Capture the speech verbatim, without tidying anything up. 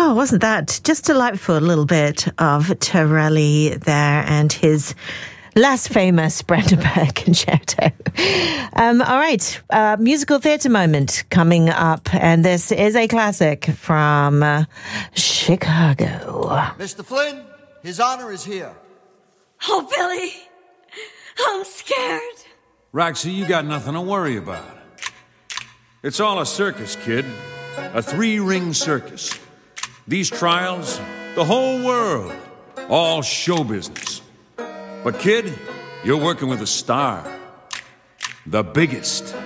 Oh, wasn't that just delightful? A little bit of Torelli there and his less famous Brandenburg Concerto. Um, all right, uh, musical theatre moment coming up, and this is a classic from uh, Chicago. Mister Flynn, His Honor is here. Oh, Billy, I'm scared. Roxy, you got nothing to worry about. It's all a circus, kid. A three-ring circus. These trials, the whole world, all show business. But kid, you're working with a star. The biggest.